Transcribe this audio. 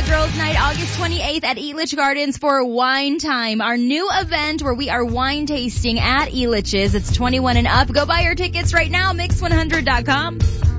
Hot Girls Night, August 28th at Elitch Gardens for Wine Time, our new event where we are wine tasting at Elitch's. It's 21 and up. Go buy your tickets right now, mix100.com.